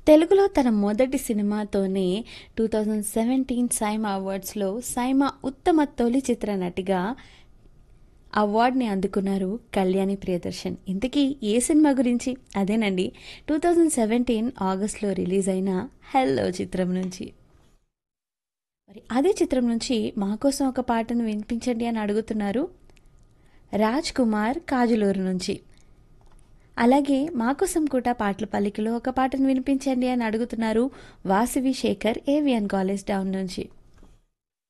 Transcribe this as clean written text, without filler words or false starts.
తెలుగులో తన మొదటి సినిమాతోనే 2017 సైమా అవార్డ్స్లో సైమా ఉత్తమ తొలి చిత్ర నటిగా అవార్డుని అందుకున్నారు కళ్యాణి ప్రియదర్శన్. ఇంతకీ ఏ సినిమా గురించి? అదేనండి, 2017 ఆగస్టులో రిలీజ్ అయిన హెల్లో చిత్రం నుంచి. మరి అదే చిత్రం నుంచి మా కోసం ఒక పాటను వినిపించండి అని అడుగుతున్నారు రాజ్ కుమార్ కాజులూరు నుంచి. అలాగే మా కోసం కూడా పాటల పల్లికలో ఒక పాటను వినిపించండి అని అడుగుతున్నారు Vasavi Shekhar AVN college down నుంచి.